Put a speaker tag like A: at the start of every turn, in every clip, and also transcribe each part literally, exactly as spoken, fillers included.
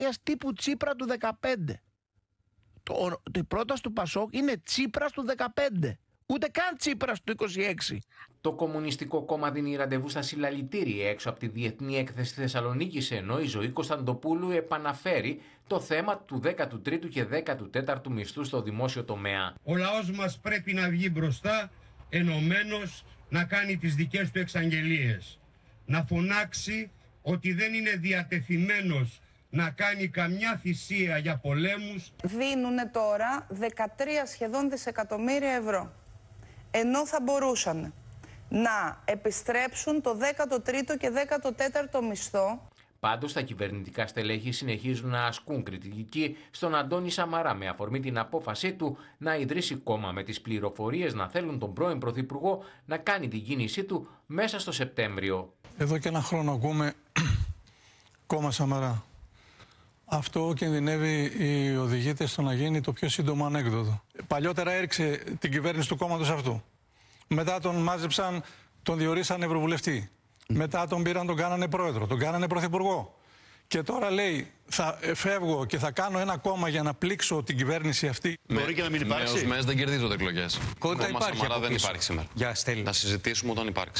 A: τύπου Τσίπρα του δεκαπέντε. Το, το, η πρόταση του Πασόκ είναι Τσίπρας του δεκαπέντε. Ούτε καν Τσίπρας του είκοσι έξι.
B: Το Κομμουνιστικό Κόμμα δίνει ραντεβού στα συλλαλητήρια έξω από τη Διεθνή Έκθεση Θεσσαλονίκης, ενώ η Ζωή Κωνσταντοπούλου επαναφέρει το θέμα του δέκατου τρίτου και δέκατου τέταρτου μισθού στο δημόσιο τομέα.
C: Ο λαός μας πρέπει να βγει μπροστά, ενωμένος, να κάνει τις δικές του εξαγγελίες. Να φωνάξει ότι δεν είναι διατεθειμένος να κάνει καμιά θυσία για πολέμους.
D: Δίνουνε τώρα δεκατρία σχεδόν δισεκατομμύρια ευρώ. Ενώ θα μπορούσαν να επιστρέψουν το δέκατο τρίτο και δέκατο τέταρτο μισθό.
B: Πάντως, τα κυβερνητικά στελέχη συνεχίζουν να ασκούν κριτική στον Αντώνη Σαμαρά με αφορμή την απόφασή του να ιδρύσει κόμμα, με τις πληροφορίες να θέλουν τον πρώην Πρωθυπουργό να κάνει την κίνησή του μέσα στο Σεπτέμβριο.
E: Εδώ και ένα χρόνο ακούμε κόμμα Σαμαρά. Αυτό κινδυνεύει οι οδηγήτες στο να γίνει το πιο σύντομο ανέκδοτο. Παλιότερα έριξε την κυβέρνηση του κόμματος αυτού. Μετά τον μάζεψαν, τον διορίσαν ευρωβουλευτή. Μετά τον πήραν, τον κάνανε πρόεδρο, τον κάνανε πρωθυπουργό. Και τώρα λέει, θα φεύγω και θα κάνω ένα κόμμα για να πλήξω την κυβέρνηση αυτή.
F: Μπορεί και να μην υπάρξει.
G: Νέος ΜΕΣ δεν κερδίζονται εκλογές.
F: Κόμμα
G: Σαμαρά δεν υπάρχει σήμερα.
F: Για στέλνει.
G: Να συζητήσουμε όταν υπάρξει.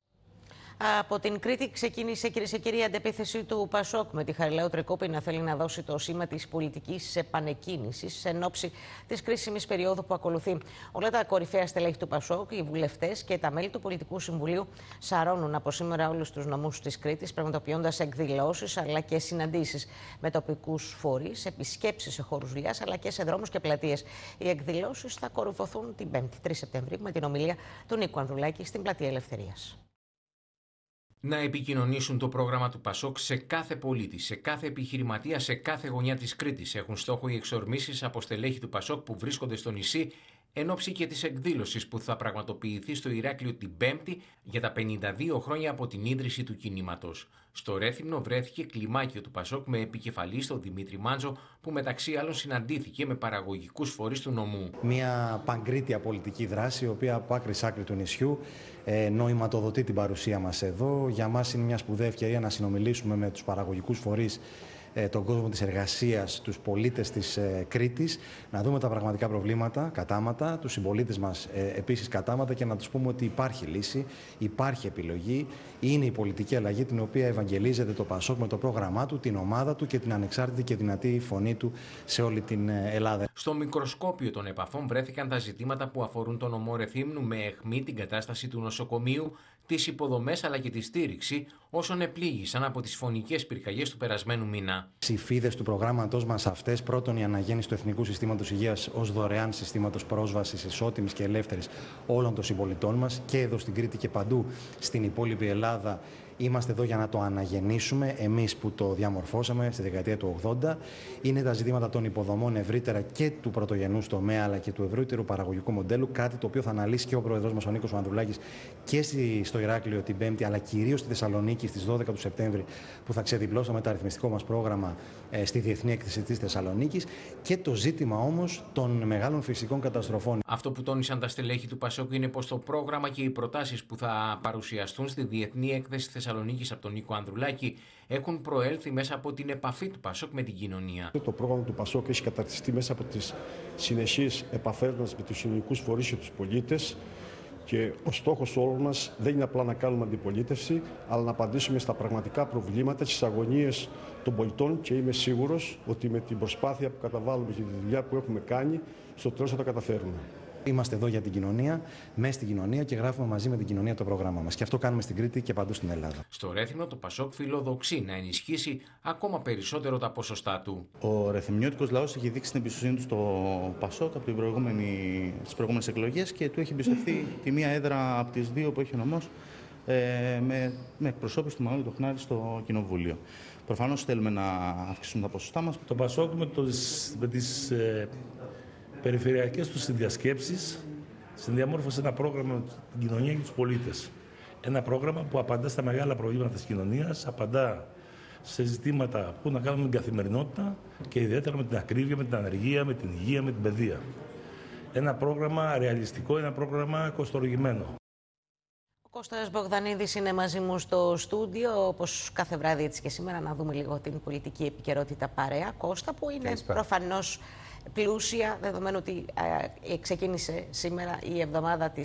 H: Από την Κρήτη ξεκίνησε, κυρίες και κύριοι, η αντεπίθεση του Πασόκ, με τη Χαριλαού Τρικούπη να θέλει να δώσει το σήμα της πολιτικής επανεκκίνησης εν ώψη της κρίσιμης περίοδου που ακολουθεί. Όλα τα κορυφαία στελέχη του Πασόκ, οι βουλευτές και τα μέλη του Πολιτικού Συμβουλίου σαρώνουν από σήμερα όλους τους νομούς της Κρήτης, πραγματοποιώντας εκδηλώσεις αλλά και συναντήσεις με τοπικούς φορείς, επισκέψεις σε χώρους δουλειάς αλλά και σε δρόμους και πλατείες. Οι εκδηλώσεις θα κορυφωθούν την πέμπτη, τρεις Σεπτεμβρίου, με την ομιλία του Νίκου Ανδρουλάκη στην Πλατεία Ελευθερίας.
B: Να επικοινωνήσουν το πρόγραμμα του Πασόκ σε κάθε πολίτη, σε κάθε επιχειρηματία, σε κάθε γωνιά της Κρήτης. Έχουν στόχο οι εξορμήσεις από στελέχη του Πασόκ που βρίσκονται στο νησί, εν ώψη και της εκδήλωσης που θα πραγματοποιηθεί στο Ηράκλειο την Πέμπτη για τα πενήντα δύο χρόνια από την ίδρυση του κινήματος. Στο Ρέθυμνο βρέθηκε κλιμάκιο του Πασόκ με επικεφαλή τον Δημήτρη Μάντζο, που μεταξύ άλλων συναντήθηκε με παραγωγικούς φορείς του νομού.
I: Μια παγκρίτια πολιτική δράση, η οποία από άκρη σ' άκρη του νησιού ε, νοηματοδοτεί την παρουσία μας εδώ. Για μας είναι μια σπουδαία ευκαιρία να συνομιλήσουμε με τους παραγωγικούς φορείς, τον κόσμο της εργασίας, τους πολίτες της ε, Κρήτης, να δούμε τα πραγματικά προβλήματα, κατάματα, τους συμπολίτες μας ε, επίσης κατάματα, και να τους πούμε ότι υπάρχει λύση, υπάρχει επιλογή, είναι η πολιτική αλλαγή την οποία ευαγγελίζεται το Πασόκ με το πρόγραμμά του, την ομάδα του και την ανεξάρτητη και δυνατή φωνή του σε όλη την Ελλάδα.
B: Στο μικροσκόπιο των επαφών βρέθηκαν τα ζητήματα που αφορούν τον νομό Ρεθύμνου, με αιχμή την κατάσταση του νοσοκομείου, τις υποδομές αλλά και τη στήριξη όσων επλήγησαν από τις φωνικές πυρκαγιές του περασμένου μήνα.
I: Οι φίδες του προγράμματός μας αυτές, πρώτον η αναγέννηση του Εθνικού Συστήματος Υγείας ως δωρεάν συστήματος πρόσβασης ισότιμης και ελεύθερης όλων των συμπολιτών μας, και εδώ στην Κρήτη και παντού στην υπόλοιπη Ελλάδα. Είμαστε εδώ για να το αναγεννήσουμε, εμείς που το διαμορφώσαμε στη δεκαετία του ογδόντα. Είναι τα ζητήματα των υποδομών ευρύτερα και του πρωτογενούς τομέα, αλλά και του ευρύτερου παραγωγικού μοντέλου. Κάτι το οποίο θα αναλύσει και ο πρόεδρος μας, ο Νίκος Ανδρουλάκης, και στο Ηράκλειο την Πέμπτη, αλλά κυρίως στη Θεσσαλονίκη στις δώδεκα του Σεπτέμβρη, που θα ξεδιπλώσει το μεταρρυθμιστικό μας πρόγραμμα ε, στη Διεθνή Έκθεση της Θεσσαλονίκης. Και το ζήτημα όμως των μεγάλων φυσικών καταστροφών.
B: Αυτό που τόνισαν τα στελέχη του Πασόκ είναι πως το πρόγραμμα και οι προτάσεις που θα παρουσιαστούν στη Διεθνή Έκθεση Θεσσαλονίκης από τον Νίκο Ανδρουλάκη έχουν προέλθει μέσα από την επαφή του Πασόκ με την κοινωνία.
J: Το πρόγραμμα του Πασόκ έχει καταρτιστεί μέσα από τις συνεχείς επαφές μας με τους κοινωνικούς φορείς και τους πολίτες, και ο στόχος όλων μας δεν είναι απλά να κάνουμε αντιπολίτευση, αλλά να απαντήσουμε στα πραγματικά προβλήματα, στις αγωνίες των πολιτών, και είμαι σίγουρος ότι με την προσπάθεια που καταβάλουμε και τη δουλειά που έχουμε κάνει, στο τέλος θα τα καταφέρουμε.
I: Είμαστε εδώ για την κοινωνία, μέσα στην κοινωνία, και γράφουμε μαζί με την κοινωνία το πρόγραμμά μας. Και αυτό κάνουμε στην Κρήτη και παντού στην Ελλάδα.
B: Στο Ρέθυμνο το Πασόκ φιλοδοξεί να ενισχύσει ακόμα περισσότερο τα ποσοστά του.
F: Ο ρεθυμνιώτικος λαός έχει δείξει την εμπιστοσύνη του στο Πασόκ από τις προηγούμενες εκλογές, και του έχει εμπιστευτεί τη μία έδρα από τις δύο που έχει ο νομός, ε, με, με εκπροσώπηση του Μανώλη Τοχνάρη στο Κοινοβούλιο. Προφανώς θέλουμε να αυξήσουμε τα ποσοστά μας.
K: Το Πασόκ με, το, με τις ε, περιφερειακές του συνδιασκέψεις συνδιαμόρφωσε ένα πρόγραμμα με την κοινωνία και τους πολίτες. Ένα πρόγραμμα που απαντά στα μεγάλα προβλήματα της κοινωνίας, απαντά σε ζητήματα που να κάνουν με την καθημερινότητα, και ιδιαίτερα με την ακρίβεια, με την ανεργία, με την υγεία, με την παιδεία. Ένα πρόγραμμα ρεαλιστικό, ένα πρόγραμμα κοστολογημένο.
H: Ο Κώστας Μπογδανίδης είναι μαζί μου στο στούντιο, όπως κάθε βράδυ έτσι και σήμερα, να δούμε λίγο την πολιτική επικαιρότητα παρέα. Κώστα, που είναι προφανώς πλούσια, δεδομένου ότι ε, ξεκίνησε σήμερα η εβδομάδα της